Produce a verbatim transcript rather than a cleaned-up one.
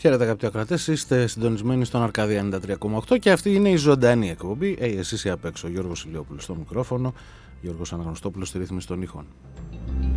Χαίρετε αγαπητοί ακροατές, είστε συντονισμένοι στον Αρκάδια ενενήντα τρία κόμμα οκτώ και αυτή είναι η ζωντανή εκπομπή. Hey, εσείς ή απ' έξω, Γιώργος Ηλιόπουλος στο μικρόφωνο, Γιώργος Αναγνωστόπουλος στη ρύθμιση των ήχων.